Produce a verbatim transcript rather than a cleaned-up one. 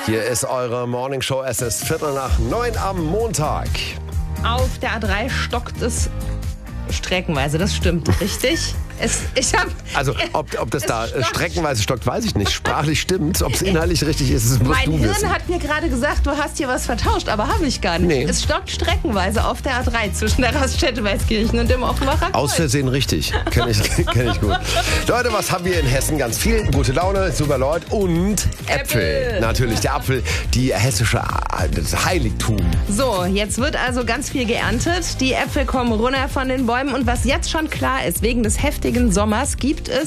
Hier ist eure Morningshow. Es ist Viertel nach neun am Montag. Auf der A drei stockt es streckenweise, das stimmt, richtig? Es, ich hab, Also, ob, ob das da stockt. streckenweise stockt, weiß ich nicht. Sprachlich stimmt. Ob es inhaltlich richtig ist, das musst Mein du Hirn wissen. hat mir gerade gesagt, du hast hier was vertauscht, aber habe ich gar nicht. Nee. Es stockt streckenweise auf der A drei zwischen der Raststätte Weißkirchen und dem Offenbacher Kreuz. Aus Versehen richtig. Kenn ich, kenn ich gut. Leute, was haben wir in Hessen? Ganz viel. Gute Laune, super Leute und Äpfel. Äpfel. Natürlich, der Apfel, die hessische, das Heiligtum. So, jetzt wird also ganz viel geerntet. Die Äpfel kommen runter von den Bäumen. Und was jetzt schon klar ist, wegen des heftigen Sommers gibt es